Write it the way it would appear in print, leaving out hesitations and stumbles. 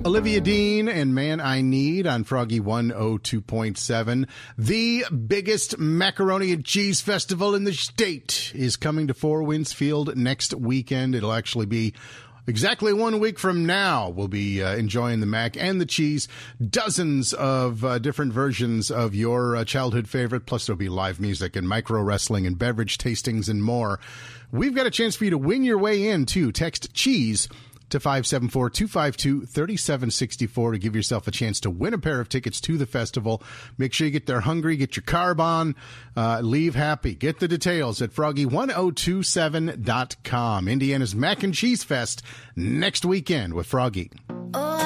Olivia Dean and Man I Need on Froggy 102.7. The biggest macaroni and cheese festival in the state is coming to Four Winds Field next weekend. It'll actually be exactly 1 week from now. We'll be enjoying the mac and the cheese, dozens of different versions of your childhood favorite, plus there'll be live music and micro wrestling and beverage tastings and more. We've got a chance for you to win your way in, too. Text CHEESE to 574-252-3764 to give yourself a chance to win a pair of tickets to the festival. Make sure you get there hungry, get your carb on, leave happy. Get the details at froggy1027.com. Indiana's Mac and Cheese Fest next weekend with Froggy.